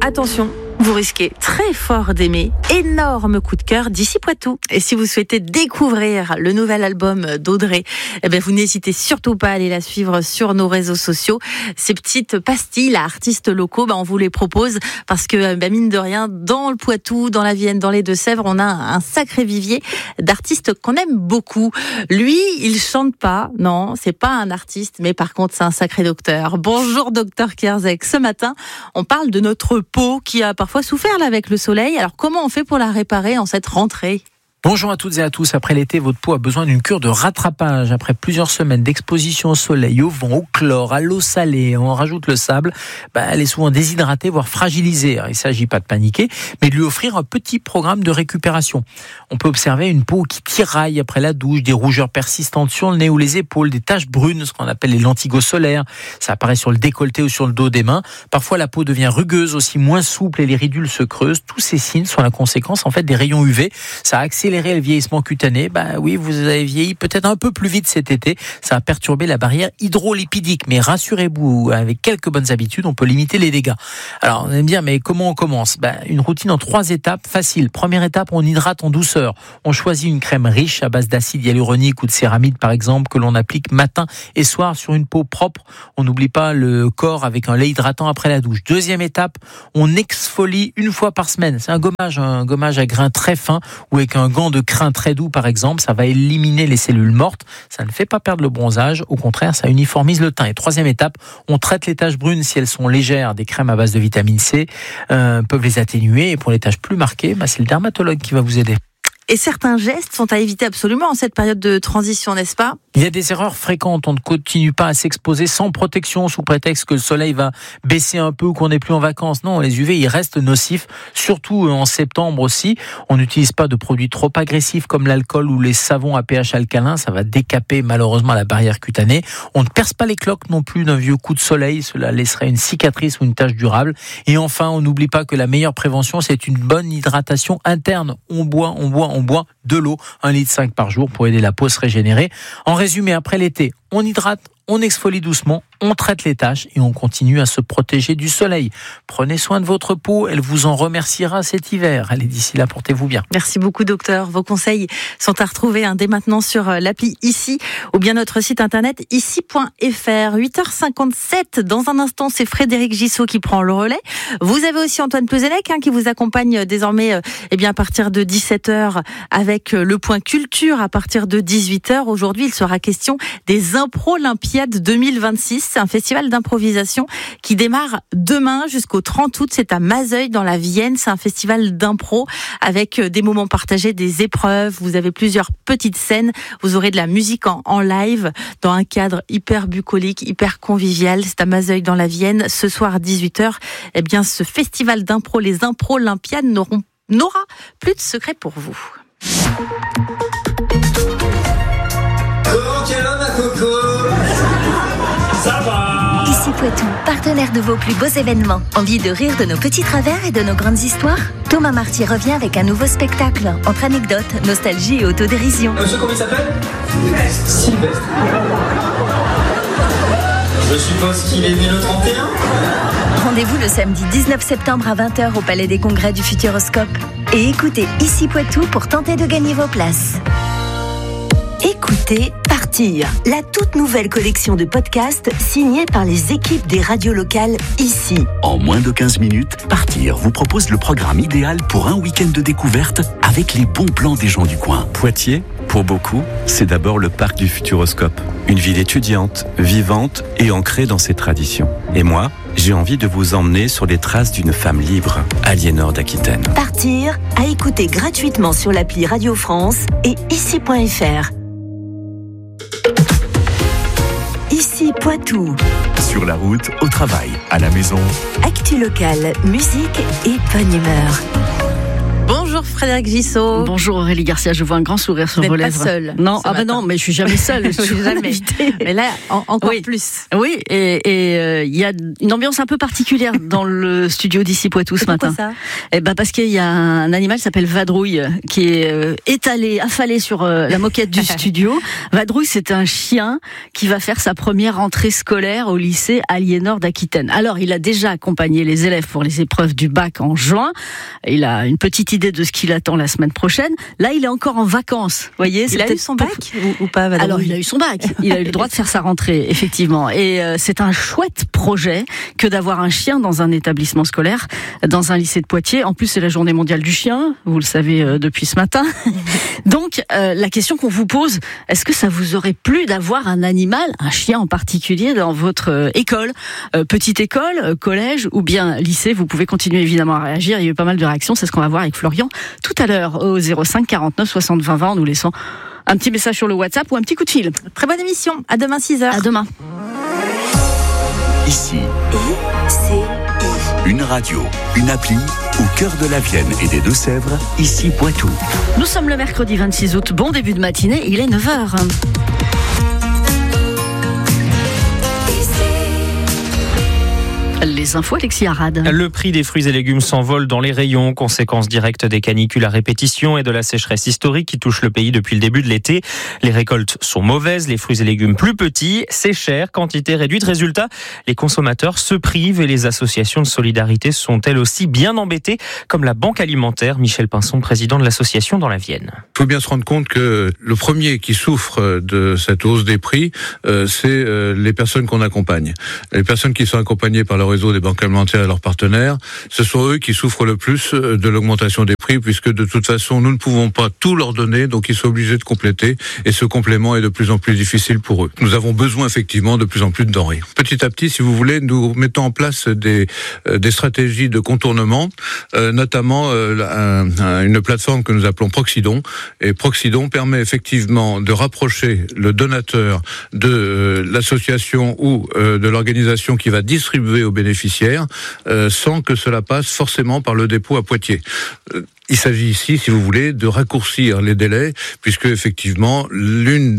attention, vous risquez très fort d'aimer. Énorme coup de cœur d'ici Poitou. Et si vous souhaitez découvrir le nouvel album d'Audrey, vous n'hésitez surtout pas à aller la suivre sur nos réseaux sociaux. Ces petites pastilles à artistes locaux, on vous les propose parce que, mine de rien, dans le Poitou, dans la Vienne, dans les Deux-Sèvres, on a un sacré vivier d'artistes qu'on aime beaucoup. Lui, il chante pas. Non, c'est pas un artiste, mais par contre, c'est un sacré docteur. Bonjour, docteur Kierzek. Ce matin, on parle de notre peau qui a parfois souffert là, avec le soleil. Alors, comment on fait pour la réparer en cette rentrée ? Bonjour à toutes et à tous. Après l'été, votre peau a besoin d'une cure de rattrapage. Après plusieurs semaines d'exposition au soleil, au vent, au chlore, à l'eau salée, on rajoute le sable, elle est souvent déshydratée, voire fragilisée. Alors, il ne s'agit pas de paniquer, mais de lui offrir un petit programme de récupération. On peut observer une peau qui tiraille après la douche, des rougeurs persistantes sur le nez ou les épaules, des taches brunes, ce qu'on appelle les lentigos solaires. Ça apparaît sur le décolleté ou sur le dos des mains. Parfois, la peau devient rugueuse, aussi moins souple et les ridules se creusent. Tous ces signes sont la conséquence des rayons UV. Ça accélère le vieillissement cutané. Oui, vous avez vieilli peut-être un peu plus vite cet été. Ça a perturbé la barrière hydrolipidique. Mais rassurez-vous, avec quelques bonnes habitudes, on peut limiter les dégâts. Alors, on va me dire, mais comment on commence ? Une routine en 3 étapes, facile. Première étape, on hydrate en douceur. On choisit une crème riche à base d'acide hyaluronique ou de céramide, par exemple, que l'on applique matin et soir sur une peau propre. On n'oublie pas le corps avec un lait hydratant après la douche. Deuxième étape, on exfolie 1 fois par semaine. C'est un gommage à grains très fin ou avec un gant de crin très doux par exemple, ça va éliminer les cellules mortes, ça ne fait pas perdre le bronzage, au contraire ça uniformise le teint. Et troisième étape, on traite les taches brunes si elles sont légères, des crèmes à base de vitamine C peuvent les atténuer, et pour les taches plus marquées, c'est le dermatologue qui va vous aider. Et certains gestes sont à éviter absolument en cette période de transition, n'est-ce pas ? Il y a des erreurs fréquentes. On ne continue pas à s'exposer sans protection sous prétexte que le soleil va baisser un peu ou qu'on n'est plus en vacances. Non, les UV, ils restent nocifs, surtout en septembre aussi. On n'utilise pas de produits trop agressifs comme l'alcool ou les savons à pH alcalin. Ça va décaper malheureusement la barrière cutanée. On ne perce pas les cloques non plus d'un vieux coup de soleil. Cela laisserait une cicatrice ou une tache durable. Et enfin, on n'oublie pas que la meilleure prévention, c'est une bonne hydratation interne. On boit de l'eau, 1,5 litre par jour pour aider la peau à se régénérer. En résumé, après l'été, on hydrate, on exfolie doucement, on traite les taches et on continue à se protéger du soleil. Prenez soin de votre peau, elle vous en remerciera cet hiver. Allez, d'ici là, portez-vous bien. Merci beaucoup, docteur. Vos conseils sont à retrouver dès maintenant sur l'appli Ici ou bien notre site internet ici.fr. 8h57. Dans un instant, c'est Frédéric Gissot qui prend le relais. Vous avez aussi Antoine Plezenec qui vous accompagne désormais à partir de 17h avec le point culture à partir de 18h. Aujourd'hui, il sera question des Improlympiades 2026. C'est un festival d'improvisation qui démarre demain jusqu'au 30 août. C'est à Mazeuil dans la Vienne. C'est un festival d'impro avec des moments partagés, des épreuves. Vous avez plusieurs petites scènes. Vous aurez de la musique en live dans un cadre hyper bucolique, hyper convivial. C'est à Mazeuil dans la Vienne. Ce soir à 18h, ce festival d'impro, les Improlympiades n'aura plus de secret pour vous. Ici Poitou, partenaire de vos plus beaux événements. Envie de rire de nos petits travers et de nos grandes histoires ? Thomas Marty revient avec un nouveau spectacle, entre anecdotes, nostalgie et autodérision. Monsieur, comment il s'appelle ? Sylvestre. Je suppose qu'il est né le 31 ? Rendez-vous le samedi 19 septembre à 20h au Palais des Congrès du Futuroscope. Et écoutez Ici Poitou pour tenter de gagner vos places. Écoutez Partir, la toute nouvelle collection de podcasts signée par les équipes des radios locales ici. En moins de 15 minutes, Partir vous propose le programme idéal pour un week-end de découverte avec les bons plans des gens du coin. Poitiers, pour beaucoup, c'est d'abord le parc du Futuroscope. Une ville étudiante, vivante et ancrée dans ses traditions. Et moi, j'ai envie de vous emmener sur les traces d'une femme libre, Aliénor d'Aquitaine. Partir, à écouter gratuitement sur l'appli Radio France et ici.fr. Ici Poitou. Sur la route, au travail, à la maison. Actu locale, musique et bonne humeur. Bonjour. Bonjour Frédéric Gissot. Bonjour Aurélie Garcia, je vois un grand sourire sur vos lèvres. Vous n'êtes pas seule. Non, non, mais je suis jamais seule. Je suis jamais. Mais là, encore plus. Oui, et il y a une ambiance un peu particulière dans le studio d'ici Poitou ce matin. Pourquoi ça ? Parce qu'il y a un animal qui s'appelle Vadrouille qui est affalé sur la moquette du studio. Vadrouille, c'est un chien qui va faire sa première rentrée scolaire au lycée Aliénor d'Aquitaine. Alors, il a déjà accompagné les élèves pour les épreuves du bac en juin. Il a une petite idée de ce qui l'attend la semaine prochaine. Là, il est encore en vacances. Voyez, il a eu son bac ou pas, Vadrouille ? Alors, il a eu son bac. Il a eu le droit de faire sa rentrée, effectivement. Et c'est un chouette projet que d'avoir un chien dans un établissement scolaire, dans un lycée de Poitiers. En plus, c'est la journée mondiale du chien. Vous le savez depuis ce matin. Donc, la question qu'on vous pose, est-ce que ça vous aurait plu d'avoir un animal, un chien en particulier, dans votre école, petite école, collège ou bien lycée? Vous pouvez continuer évidemment à réagir. Il y a eu pas mal de réactions. C'est ce qu'on va voir avec Florian tout à l'heure au 05 49 60 20 20 en nous laissant un petit message sur le WhatsApp ou un petit coup de fil. Très bonne émission. À demain 6h. À demain. Ici, une radio, une appli au cœur de la Vienne et des Deux-Sèvres, ici Poitou. Nous sommes le mercredi 26 août. Bon début de matinée, il est 9h. Les infos, Alexis Arad. Le prix des fruits et légumes s'envole dans les rayons, conséquence directe des canicules à répétition et de la sécheresse historique qui touche le pays depuis le début de l'été. Les récoltes sont mauvaises, les fruits et légumes plus petits, c'est cher, quantité réduite. Résultat, les consommateurs se privent et les associations de solidarité sont elles aussi bien embêtées, comme la Banque Alimentaire. Michel Pinson, président de l'association dans la Vienne. Il faut bien se rendre compte que le premier qui souffre de cette hausse des prix, c'est les personnes qu'on accompagne. Les personnes qui sont accompagnées par le réseau des banques alimentaires et leurs partenaires, ce sont eux qui souffrent le plus de l'augmentation des prix, puisque de toute façon, nous ne pouvons pas tout leur donner, donc ils sont obligés de compléter, et ce complément est de plus en plus difficile pour eux. Nous avons besoin effectivement de plus en plus de denrées. Petit à petit, si vous voulez, nous mettons en place des stratégies de contournement, notamment une plateforme que nous appelons Proxidon, et Proxidon permet effectivement de rapprocher le donateur de l'association ou de l'organisation qui va distribuer aux bénéficiaires, sans que cela passe forcément par le dépôt à Poitiers. Il s'agit ici, si vous voulez, de raccourcir les délais, puisque effectivement l'une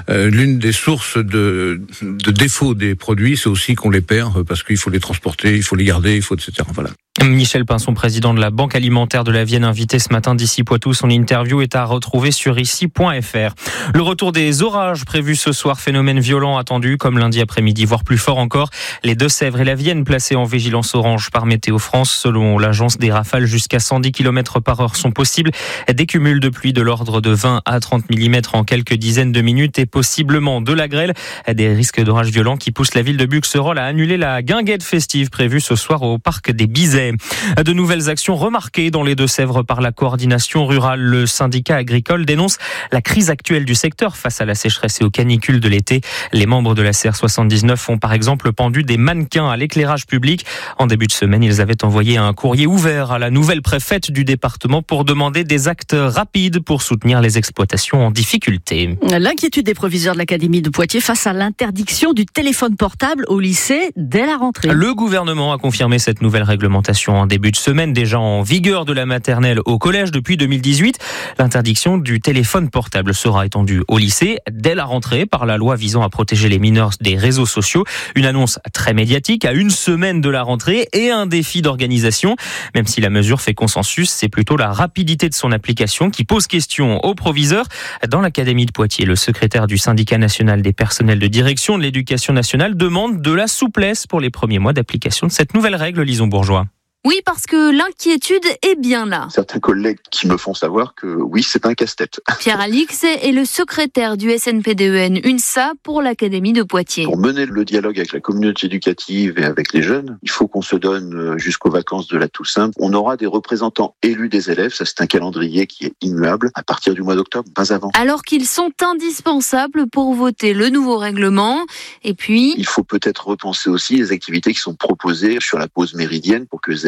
des sources de défaut des produits, c'est aussi qu'on les perd parce qu'il faut les transporter, il faut les garder, etc. Voilà. Michel Pinson, président de la Banque Alimentaire de la Vienne, invité ce matin d'ici Poitou. Son interview est à retrouver sur ici.fr. Le retour des orages prévus ce soir, phénomène violent attendu comme lundi après-midi, voire plus fort encore. Les Deux-Sèvres et la Vienne placés en vigilance orange par Météo France. Selon l'agence, des rafales jusqu'à 110 km/h sont possibles. Des cumuls de pluie de l'ordre de 20 à 30 mm en quelques dizaines de minutes et possiblement de la grêle. Des risques d'orages violents qui poussent la ville de Buxerolles à annuler la guinguette festive prévue ce soir au parc des Bizets. De nouvelles actions remarquées dans les Deux-Sèvres par la coordination rurale. Le syndicat agricole dénonce la crise actuelle du secteur face à la sécheresse et aux canicules de l'été. Les membres de la CR79 ont par exemple pendu des mannequins à l'éclairage public. En début de semaine, ils avaient envoyé un courrier ouvert à la nouvelle préfète du département pour demander des actes rapides pour soutenir les exploitations en difficulté. L'inquiétude des proviseurs de l'Académie de Poitiers face à l'interdiction du téléphone portable au lycée dès la rentrée. Le gouvernement a confirmé cette nouvelle réglementation en début de semaine, déjà en vigueur de la maternelle au collège depuis 2018. L'interdiction du téléphone portable sera étendue au lycée dès la rentrée par la loi visant à protéger les mineurs des réseaux sociaux. Une annonce très médiatique à une semaine de la rentrée et un défi d'organisation. Même si la mesure fait consensus, c'est plutôt la rapidité de son application qui pose question aux proviseurs. Dans l'Académie de Poitiers, le secrétaire du syndicat national des personnels de direction de l'éducation nationale demande de la souplesse pour les premiers mois d'application de cette nouvelle règle. Lison Bourgeois. Oui, parce que l'inquiétude est bien là. Certains collègues qui me font savoir que oui, c'est un casse-tête. Pierre Alix est le secrétaire du SNPDEN UNSA pour l'Académie de Poitiers. Pour mener le dialogue avec la communauté éducative et avec les jeunes, il faut qu'on se donne jusqu'aux vacances de la Toussaint. On aura des représentants élus des élèves, ça c'est un calendrier qui est immuable, à partir du mois d'octobre, pas avant. Alors qu'ils sont indispensables pour voter le nouveau règlement. Et puis... il faut peut-être repenser aussi les activités qui sont proposées sur la pause méridienne pour que les élèves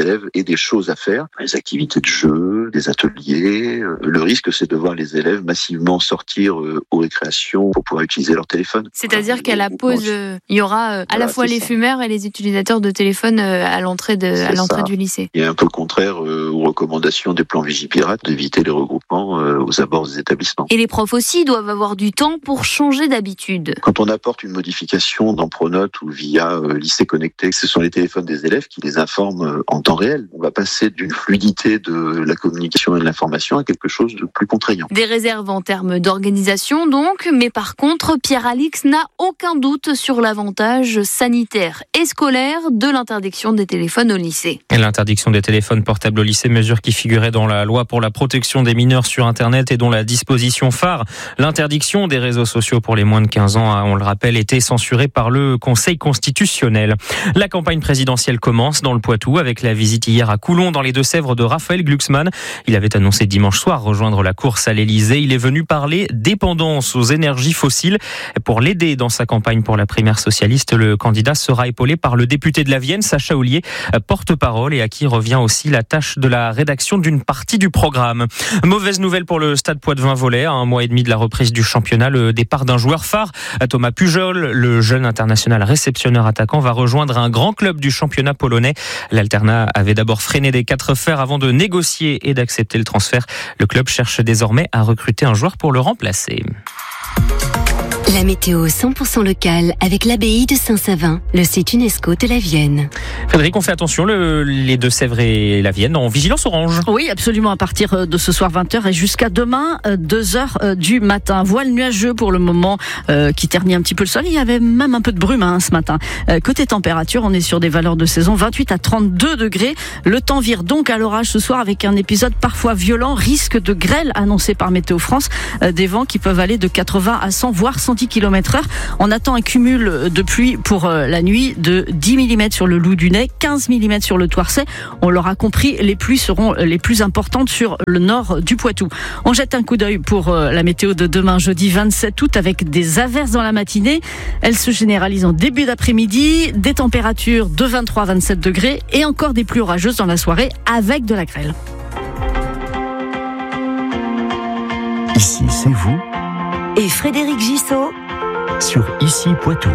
élèves aient des choses à faire, des activités de jeu, des ateliers. Le risque, c'est de voir les élèves massivement sortir aux récréations pour pouvoir utiliser leur téléphone. C'est-à-dire qu'à la pause, il y aura à la fois les fumeurs et les utilisateurs de téléphone à l'entrée du lycée. Il y a un peu le contraire aux recommandations des plans Vigipirate d'éviter les regroupements aux abords des établissements. Et les profs aussi doivent avoir du temps pour changer d'habitude. Quand on apporte une modification dans Pronote ou via Lycée Connecté, ce sont les téléphones des élèves qui les informent en temps réel. On va passer d'une fluidité de la communication et de l'information à quelque chose de plus contraignant. Des réserves en termes d'organisation donc, mais par contre, Pierre-Alix n'a aucun doute sur l'avantage sanitaire et scolaire de l'interdiction des téléphones au lycée. Et l'interdiction des téléphones portables au lycée, mesure qui figurait dans la loi pour la protection des mineurs sur Internet et dont la disposition phare, l'interdiction des réseaux sociaux pour les moins de 15 ans, on le rappelle, était censurée par le Conseil constitutionnel. La campagne présidentielle commence dans le Poitou avec la visite hier à Coulon dans les Deux-Sèvres de Raphaël Glucksmann. Il avait annoncé dimanche soir rejoindre la course à l'Elysée. Il est venu parler dépendance aux énergies fossiles. Pour l'aider dans sa campagne pour la primaire socialiste, le candidat sera épaulé par le député de la Vienne, Sacha Houlier, porte-parole, et à qui revient aussi la tâche de la rédaction d'une partie du programme. Mauvaise nouvelle pour le Stade Poitvin-Volais. À 1 mois et demi de la reprise du championnat, le départ d'un joueur phare, Thomas Pujol, le jeune international réceptionneur attaquant, va rejoindre un grand club du championnat polonais. L'Alternat avait d'abord freiné des 4 fers avant de négocier et d'accepter le transfert. Le club cherche désormais à recruter un joueur pour le remplacer. La météo 100% locale avec l'abbaye de Saint-Savin, le site UNESCO de la Vienne. Frédéric, on fait attention, les Deux-Sèvres et la Vienne en vigilance orange. Oui, absolument, à partir de ce soir 20h et jusqu'à demain 2h du matin. Voile nuageux pour le moment qui ternit un petit peu le sol. Il y avait même un peu de brume ce matin. Côté température, on est sur des valeurs de saison 28 à 32 degrés. Le temps vire donc à l'orage ce soir avec un épisode parfois violent, risque de grêle annoncé par Météo France. Des vents qui peuvent aller de 80 à 100 voire 110 km/h. On attend un cumul de pluie pour la nuit de 10 mm sur le Loup-du-Nez, 15 mm sur le Thouarcet. On l'aura compris, les pluies seront les plus importantes sur le nord du Poitou. On jette un coup d'œil pour la météo de demain, jeudi 27 août, avec des averses dans la matinée. Elles se généralisent en début d'après-midi, des températures de 23 à 27 degrés et encore des pluies orageuses dans la soirée avec de la grêle. Ici, c'est vous. Et Frédéric Gissot Sur Ici Poitou.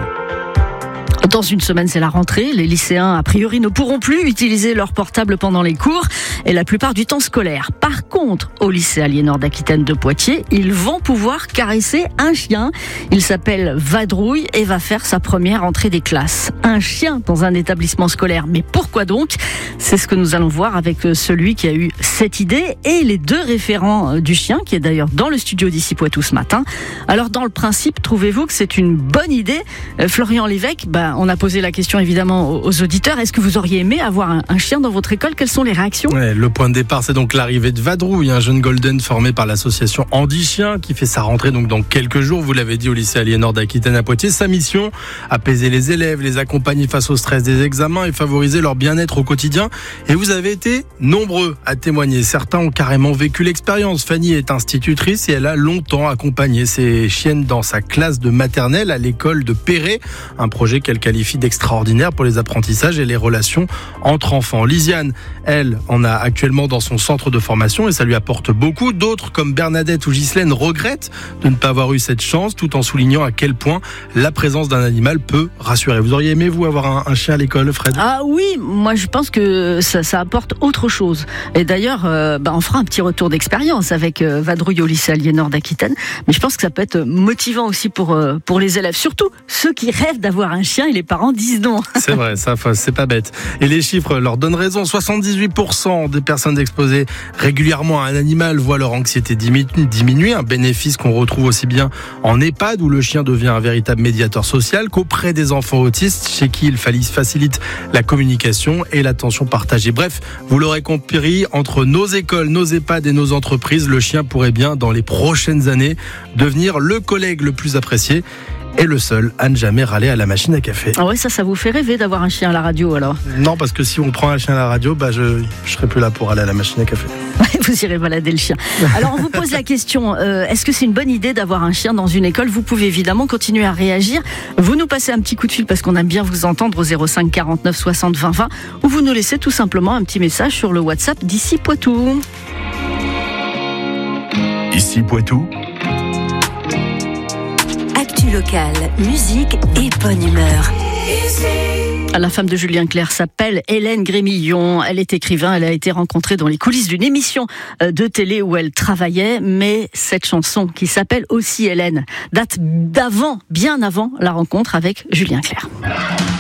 Dans une semaine, c'est la rentrée. Les lycéens, a priori, ne pourront plus utiliser leur portable pendant les cours et la plupart du temps scolaire. Par contre, au lycée Aliénor d'Aquitaine de Poitiers, ils vont pouvoir caresser un chien. Il s'appelle Vadrouille et va faire sa première entrée des classes. Un chien dans un établissement scolaire. Mais pourquoi donc ? C'est ce que nous allons voir avec celui qui a eu cette idée et les 2 référents du chien, qui est d'ailleurs dans le studio d'Ici Poitou ce matin. Alors, dans le principe, trouvez-vous que c'est une bonne idée ? Florian Lévesque, on a posé la question évidemment aux auditeurs. Est-ce que vous auriez aimé avoir un chien dans votre école ? Quelles sont les réactions ? Le point de départ, c'est donc l'arrivée de Vadrouille, un jeune golden formé par l'association Andy Chien qui fait sa rentrée donc dans quelques jours. Vous l'avez dit, au lycée Aliénor d'Aquitaine à Poitiers. Sa mission, apaiser les élèves, les accompagner face au stress des examens et favoriser leur bien-être au quotidien. Et vous avez été nombreux à témoigner. Certains ont carrément vécu l'expérience. Fanny est institutrice et elle a longtemps accompagné ses chiennes dans sa classe de maternelle à l'école de Perret. Un projet qu'elle qualifie d'extraordinaire pour les apprentissages et les relations entre enfants. Lisiane, elle, en a actuellement dans son centre de formation et ça lui apporte beaucoup. D'autres, comme Bernadette ou Ghislaine, regrettent de ne pas avoir eu cette chance, tout en soulignant à quel point la présence d'un animal peut rassurer. Vous auriez aimé, vous, avoir un chien à l'école, Fred ? Ah oui, moi je pense que ça apporte autre chose. Et d'ailleurs, on fera un petit retour d'expérience avec Vadrouille au lycée Aliénor d'Aquitaine. Mais je pense que ça peut être motivant aussi pour les élèves. Surtout ceux qui rêvent d'avoir un chien et les parents disent non. C'est vrai, ça, c'est pas bête. Et les chiffres leur donnent raison. 78% des personnes exposées régulièrement à un animal voient leur anxiété diminuer. Un bénéfice qu'on retrouve aussi bien en EHPAD, où le chien devient un véritable médiateur social, qu'auprès des enfants autistes, chez qui il facilite la communication et l'attention partagée. Bref, vous l'aurez compris, entre nos écoles, nos EHPAD et nos entreprises, le chien pourrait bien, dans les prochaines années, devenir le collègue le plus apprécié est le seul à ne jamais râler à la machine à café. Ah ouais, ça vous fait rêver d'avoir un chien à la radio alors? Non, parce que si on prend un chien à la radio, je serai plus là pour aller à la machine à café. Vous irez balader le chien. Alors on vous pose la question, est-ce que c'est une bonne idée d'avoir un chien dans une école? Vous pouvez évidemment continuer à réagir. Vous nous passez un petit coup de fil parce qu'on aime bien vous entendre au 05 49 60 20 20 ou vous nous laissez tout simplement un petit message sur le WhatsApp d'Ici Poitou. Ici Poitou. Actu locale, musique et bonne humeur. La femme de Julien Clerc s'appelle Hélène Grémillon. Elle est écrivain, elle a été rencontrée dans les coulisses d'une émission de télé où elle travaillait, mais cette chanson qui s'appelle aussi Hélène date d'avant, bien avant la rencontre avec Julien Clerc.